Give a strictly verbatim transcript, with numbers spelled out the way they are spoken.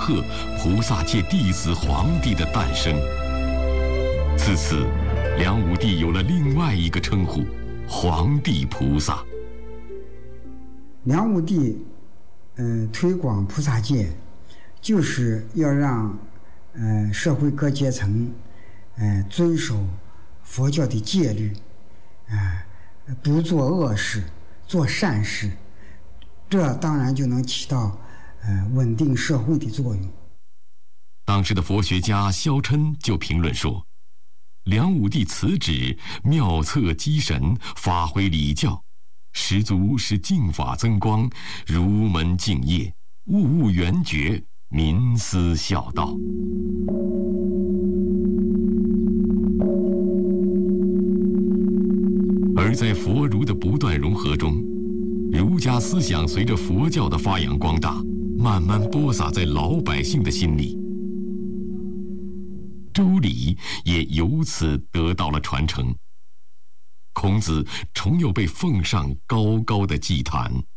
贺菩萨界弟子皇帝的诞生。自此，梁武帝有了另外一个称呼——皇帝菩萨。 梁武帝，呃，推广菩萨戒，就是要让，呃，社会各阶层，呃，遵守佛教的戒律，啊、呃，不做恶事，做善事，这当然就能起到，呃，稳定社会的作用。 当时的佛学家萧琛就评论说：“梁武帝此旨妙策机神，发挥礼教，十足是净法增光，儒门敬业，物物圆觉，民思孝道。”而在佛儒的不断融合中，儒家思想随着佛教的发扬光大，慢慢播撒在老百姓的心里。周礼也由此得到了传承。孔子重又被奉上高高的祭坛。